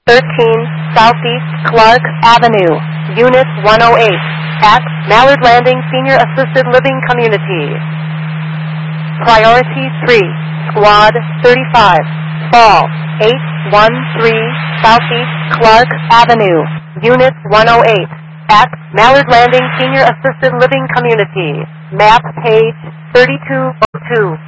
13 Southeast Clark Avenue, Unit 108, at Mallard Landing Senior Assisted Living Community. Priority 3, Squad 35, Fall 813 Southeast Clark Avenue, Unit 108, at Mallard Landing Senior Assisted Living Community. Map page 3202.